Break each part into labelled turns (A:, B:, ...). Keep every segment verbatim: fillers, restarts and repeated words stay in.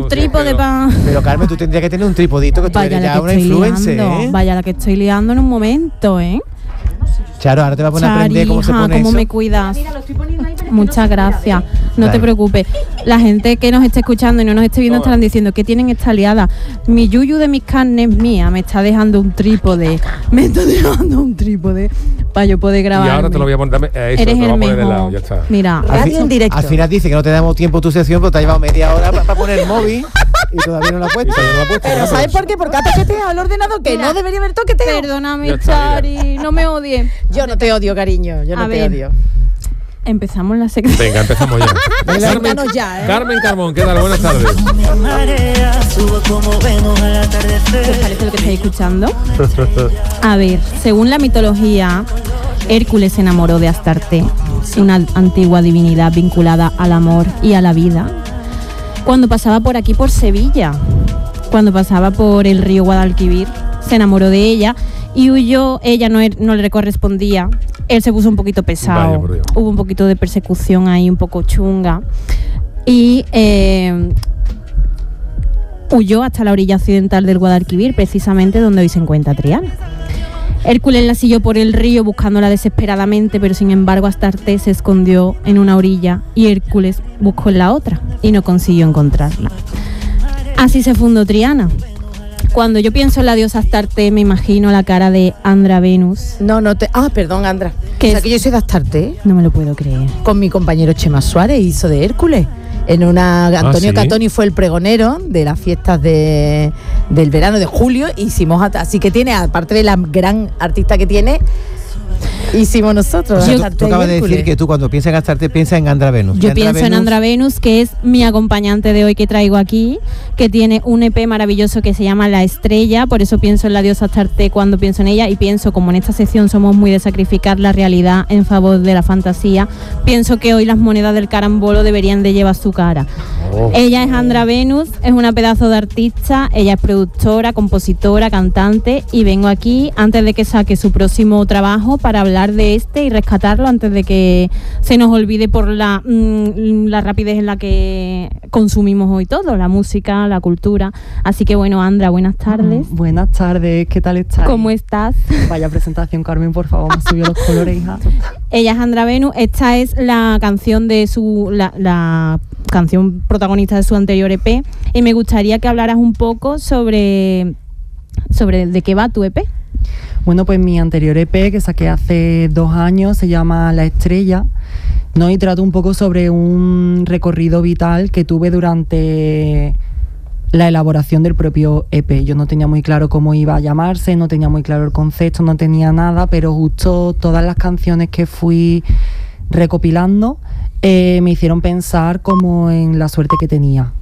A: trípode para...
B: Pero Carmen, tú tendrías que tener un tripodito, que tú eres ya una influencer, ¿eh?
A: Vaya la que estoy liando en un momento, ¿eh.
B: Charo, ahora te va a poner Chari, a aprender cómo se pone
A: cómo
B: eso.
A: me cuidas. Muchas gracias. No Dale. te preocupes. La gente que nos esté escuchando y no nos esté viendo estarán diciendo que tienen esta liada. Mi yuyu de mis carnes mía me está dejando un trípode. Me está dejando un trípode para yo poder grabar.
C: Y ahora te lo voy a poner. Dame, eh, eso,
A: Eres
C: te lo
A: el
C: voy a poner de
A: mismo.
C: lado, ya está.
A: Mira,
B: al, fi-
A: en directo.
B: Al final dice que no te damos tiempo tu sección, pero te ha llevado media hora para pa poner el móvil y todavía no lo ha puesto.
C: No lo ha puesto
D: Pero ¿sabes por qué? Porque ha toqueteado el ordenador, que
A: Mira,
D: no debería haber toqueteado.
A: Perdóname, Chari, no me odies.
D: Yo no te odio, cariño, yo no
A: A
D: te
A: ver.
D: odio.
A: Empezamos la sección.
C: Venga, empezamos ya. Carmen,
D: ya, ¿eh?
C: Carmen Carbón, ¿qué tal? Buenas tardes.
A: ¿Qué os parece lo que estáis escuchando? A ver, según la mitología, Hércules se enamoró de Astarte, una antigua divinidad vinculada al amor y a la vida, cuando pasaba por aquí, por Sevilla, cuando pasaba por el río Guadalquivir, se enamoró de ella y huyó. Ella no, no le correspondía. Él se puso un poquito pesado. Vaya, hubo un poquito de persecución ahí, un poco chunga. Y eh, huyó hasta la orilla occidental del Guadalquivir, precisamente donde hoy se encuentra Triana. Hércules la siguió por el río buscándola desesperadamente, pero sin embargo Astarte se escondió en una orilla y Hércules buscó en la otra y no consiguió encontrarla. Así se fundó Triana. Cuando yo pienso en la diosa Astarte, me imagino la cara de Andra Venus.
D: No, no te... Ah, perdón, Andra. O sea, es? que yo soy de Astarte.
A: No me lo puedo creer.
D: Con mi compañero Chema Suárez hizo de Hércules. En una... Antonio
C: ¿Ah, sí?
D: Catoni fue el pregonero de las fiestas de, del verano de julio. Hicimos... Así que tiene, aparte de la gran artista que tiene... Hicimos nosotros.
B: O sea, tú, tú acabas de decir que tú cuando piensas en Astarte piensas en Andra Venus.
A: Yo
B: Andra
A: pienso
B: Venus...
A: en Andra Venus, que es mi acompañante de hoy que traigo aquí, que tiene un E P maravilloso que se llama La Estrella. Por eso pienso en la diosa Astarte cuando pienso en ella, y pienso, como en esta sección somos muy de sacrificar la realidad en favor de la fantasía, pienso que hoy las monedas del carambolo deberían de llevar su cara. Oh. Ella es Andra Venus, es una pedazo de artista. Ella es productora, compositora, cantante, y vengo aquí antes de que saque su próximo trabajo para hablar de este y rescatarlo antes de que se nos olvide por la, mmm, la rapidez en la que consumimos hoy todo, la música, la cultura. Así que bueno, Andra, buenas tardes.
E: Mm, buenas tardes, ¿qué tal estás?
A: ¿Cómo estás?
E: Vaya presentación, Carmen, por favor, me subió los colores, hija.
A: Ella es Andra Venus. Esta es la canción de su la, la canción protagonista de su anterior E P, y me gustaría que hablaras un poco sobre sobre de qué va tu E P.
E: Bueno, pues mi anterior E P que saqué hace dos años se llama La Estrella, ¿no? Y trato un poco sobre un recorrido vital que tuve durante la elaboración del propio E P. Yo no tenía muy claro cómo iba a llamarse, no tenía muy claro el concepto, no tenía nada, pero justo todas las canciones que fui recopilando eh, me hicieron pensar como en la suerte que tenía,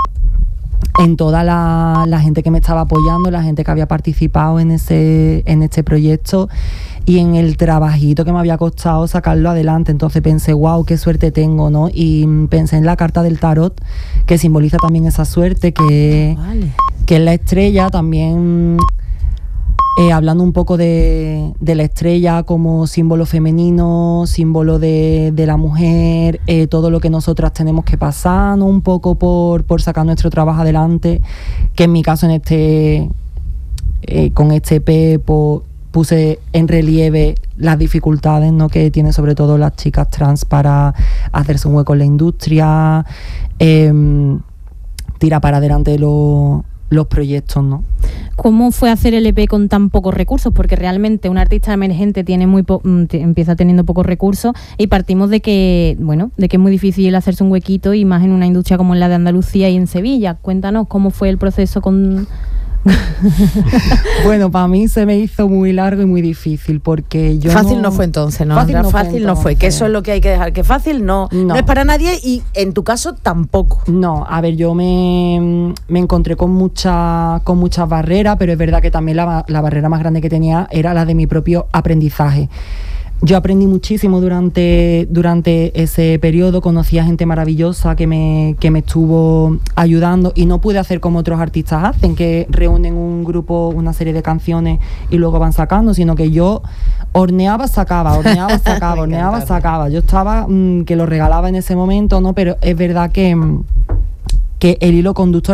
E: en toda la, la gente que me estaba apoyando, la gente que había participado en ese en este proyecto y en el trabajito que me había costado sacarlo adelante. Entonces pensé, wow, qué suerte tengo, ¿no? Y pensé en la carta del tarot, que simboliza también esa suerte, que, vale. que es la estrella, también eh, hablando un poco de, de la estrella como símbolo femenino, símbolo de, de la mujer, eh, todo lo que nosotras tenemos que pasar, ¿no? Un poco por, por sacar nuestro trabajo adelante, que en mi caso en este eh, con este E P pues, puse en relieve las dificultades, ¿no? que tienen sobre todo las chicas trans para hacerse un hueco en la industria, eh, tira para adelante los los proyectos, ¿no?
A: ¿Cómo fue hacer el E P con tan pocos recursos? Porque realmente un artista emergente tiene muy po- empieza teniendo pocos recursos, y partimos de que, bueno, de que es muy difícil hacerse un huequito, y más en una industria como la de Andalucía y en Sevilla. Cuéntanos cómo fue el proceso con...
E: Bueno, para mí se me hizo muy largo y muy difícil, porque yo
D: fácil
E: no,
D: no fue entonces, ¿no?
E: Fácil, no,
D: fácil
E: fue
D: no fue, que eso es lo que hay que dejar, que fácil no, no. no es para nadie, y en tu caso tampoco.
E: No, a ver, yo me, me encontré con, mucha, con muchas barreras, pero es verdad que también la, la barrera más grande que tenía era la de mi propio aprendizaje. Yo aprendí muchísimo durante, durante ese periodo, conocí a gente maravillosa que me, que me estuvo ayudando, y no pude hacer como otros artistas hacen, que reúnen un grupo, una serie de canciones y luego van sacando, sino que yo horneaba, sacaba, horneaba, sacaba, horneaba, sacaba. Yo estaba, mmm, que lo regalaba en ese momento, ¿no? Pero es verdad que, que el hilo conductor